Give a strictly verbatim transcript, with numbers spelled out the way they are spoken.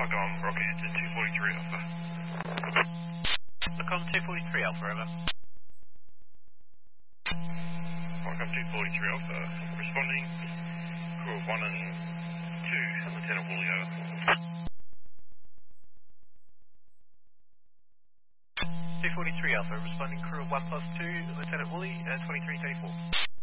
Welcome, Rocket to two forty-three Alpha. Look on two forty-three Alpha, over. Welcome two forty-three Alpha. Responding, crew of one and two, Lieutenant Woolley, over. two forty-three Alpha, responding crew of one plus two, Lieutenant Woolley, uh, twenty-three thirty-four.